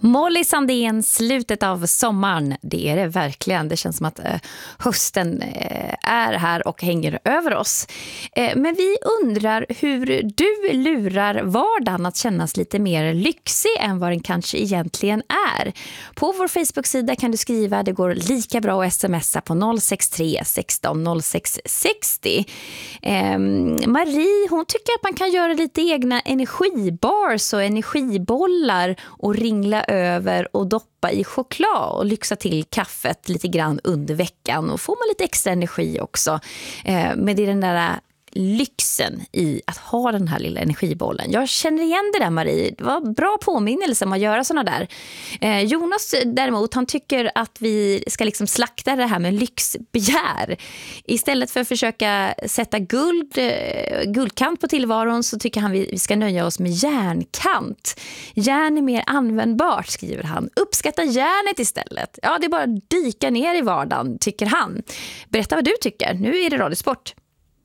Molly Sandén, slutet av sommaren, det är det verkligen. Det känns som att hösten är här och hänger över oss. Men vi undrar hur du lurar vardagen att kännas lite mer lyxig än vad den kanske egentligen är. På vår Facebook-sida kan du skriva, det går lika bra att smsa på 063 16 06 60. Marie, hon tycker att man kan göra lite egna energibars och energibollar och ringla över och doppa i choklad och lyxa till kaffet lite grann under veckan, och får man lite extra energi också. Men det är den där lyxen i att ha den här lilla energibollen. Jag känner igen det där, Marie. Det var bra påminnelse om att göra såna där. Jonas däremot, han tycker att vi ska liksom slakta det här med lyxbegär. Istället för att försöka sätta guldkant på tillvaron, så tycker han vi ska nöja oss med järnkant. Järn är mer användbart, skriver han. Uppskatta järnet istället. Ja, det är bara att dyka ner i vardagen, tycker han. Berätta vad du tycker. Nu är det Radiosport.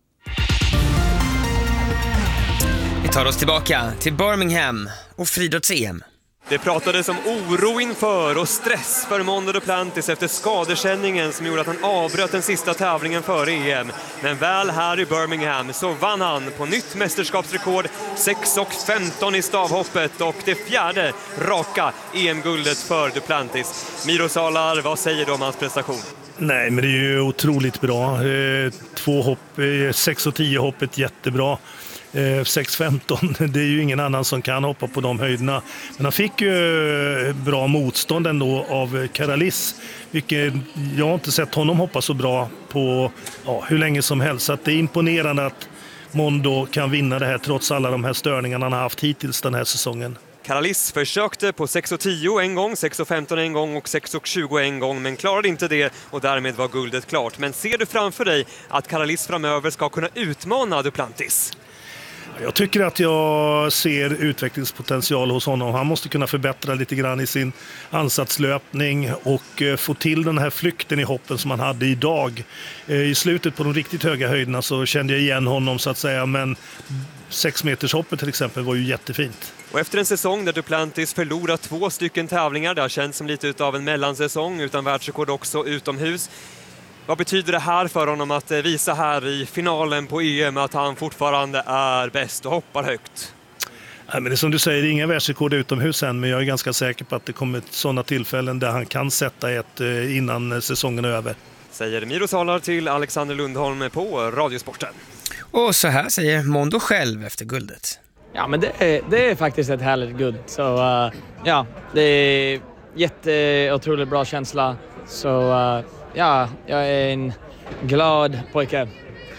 Vi tar oss tillbaka till Birmingham och friidrotts-EM. Det pratades om oro inför och stress för Mondo Duplantis efter skadekänningen som gjorde att han avbröt den sista tävlingen före EM. Men väl här i Birmingham så vann han på nytt mästerskapsrekord, 6,15 i stavhoppet och det fjärde raka EM-guldet för Duplantis. Miro Salar, vad säger du om hans prestation? Nej, men det är ju otroligt bra. 2 hopp, 6 och 10 hoppet jättebra. 6,15, det är ju ingen annan som kan hoppa på de höjderna. Men han fick ju bra motstånd ändå av Karalis, vilket jag har inte sett honom hoppa så bra på hur länge som helst. Så att det är imponerande att Mondo kan vinna det här trots alla de här störningarna han har haft hittills den här säsongen. Karalis försökte på 6,10 en gång, 6,15 en gång och 6,20 en gång, men klarade inte det och därmed var guldet klart. Men ser du framför dig att Karalis framöver ska kunna utmana Duplantis? Jag tycker att jag ser utvecklingspotential hos honom. Han måste kunna förbättra lite grann i sin ansatslöpning och få till den här flykten i hoppen som han hade idag. I slutet på de riktigt höga höjderna så kände jag igen honom så att säga, men 6 meters hoppet till exempel var ju jättefint. Och efter en säsong där Duplantis förlorat 2 stycken tävlingar, det har känts som lite utav en mellansäsong utan världsrekord också utomhus. Vad betyder det här för honom att visa här i finalen på EM att han fortfarande är bäst och hoppar högt? Ja, men det är som du säger, inga världsrekord utomhus än, men jag är ganska säker på att det kommer sådana tillfällen där han kan sätta ett innan säsongen är över. Säger Miro Salar till Alexander Lundholm på Radiosporten. Och så här säger Mondo själv efter guldet. Ja, men det är faktiskt ett härligt guld. Så ja, det är otroligt bra känsla. Så ja, jag är en glad pojke.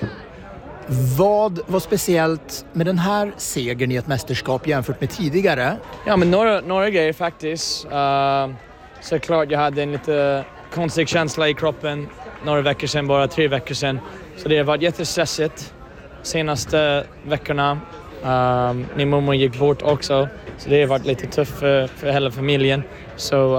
Vad var speciellt med den här segern i ett mästerskap jämfört med tidigare? Ja, men några grejer faktiskt. Såklart jag hade en lite konstig känsla i kroppen några veckor sedan, bara 3 veckor sedan. Så det har varit jättestressigt senaste veckorna. Min mormor gick bort också, så det har varit lite tufft för hela familjen. Så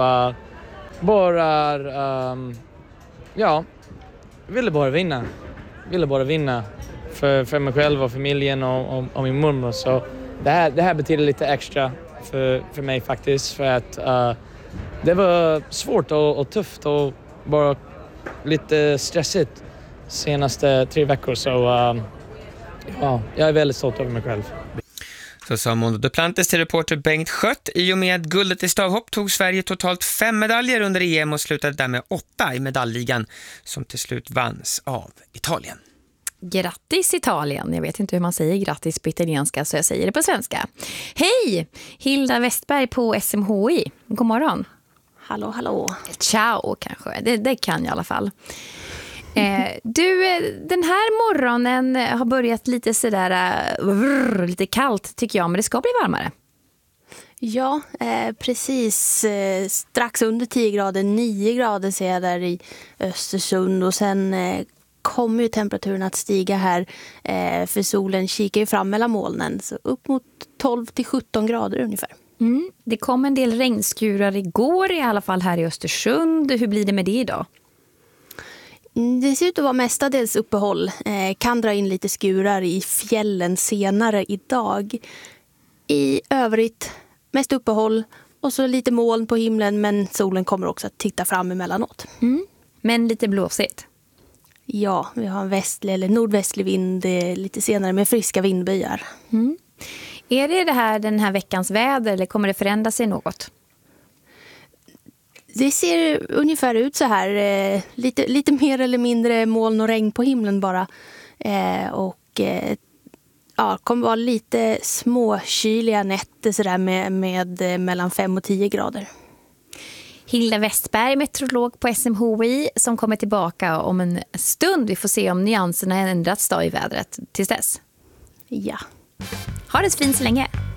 jag ville bara vinna för mig själv och familjen och min mormor. Så det här betyder lite extra för mig faktiskt, för att det var svårt och tufft och bara lite stressigt senaste 3 veckor. Så jag är väldigt stolt över mig själv. Så sa Mondo Duplantis till reporter Bengt Schött. I och med guldet i stavhopp tog Sverige totalt 5 medaljer under EM och slutade där med 8 i medaljligan som till slut vanns av Italien. Grattis Italien. Jag vet inte hur man säger grattis på italienska, så jag säger det på svenska. Hej! Hilda Westberg på SMHI. God morgon. Hallå. Ciao kanske. Det kan jag i alla fall. Du, den här morgonen har börjat lite sådär lite kallt tycker jag, men det ska bli varmare. Ja, precis. Strax under 10 grader, 9 grader ser jag där i Östersund, och sen kommer ju temperaturen att stiga här, för solen kikar ju fram mellan molnen, så upp mot 12-17 grader ungefär. Det kom en del regnskurar igår i alla fall här i Östersund. Hur blir det med det idag? Det ser ut att vara mestadels uppehåll. Kan dra in lite skurar i fjällen senare idag. I övrigt mest uppehåll Och så lite moln på himlen, men solen kommer också att titta fram emellanåt. Men lite blåsigt. Ja, vi har en västlig eller nordvästlig vind lite senare med friska vindbyar. Är det den här veckans väder eller kommer det förändra sig något? Det ser ungefär ut så här. Lite mer eller mindre moln och regn på himlen bara. Kommer vara lite småkyliga nätter så där med mellan 5 och 10 grader. Hilda Westberg, meteorolog på SMHI, som kommer tillbaka om en stund. Vi får se om nyanserna har ändrats då i vädret tills dess. Ja. Ha det så fint så länge.